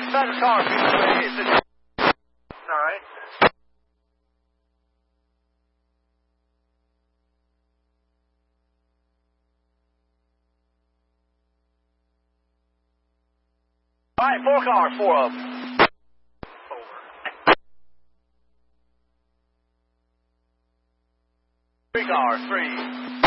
Better car, all right. All right, 4 cars, 4 of them. 3 cars, 3.